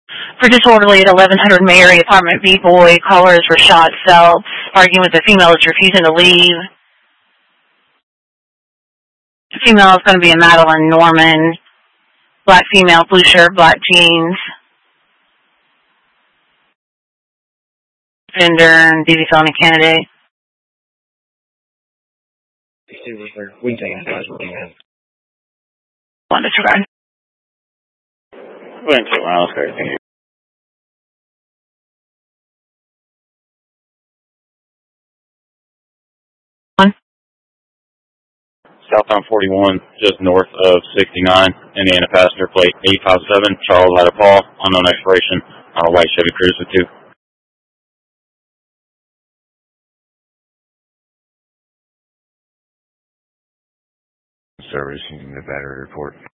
For disorderly at 1100 Mary, apartment B boy, callers were shot, Phelps, arguing with the female that's refusing to leave. The female is going to be a Madeline Norman, black female, blue shirt, black jeans. Offender and DV felony candidate. We can take it. One disregard. Went to Ronald's car, thank you. Southbound 41, just north of 69, Indiana passenger plate 857, Charles Ida Paul, unknown expiration, on a white Chevy Cruze with 2. Service using the battery report.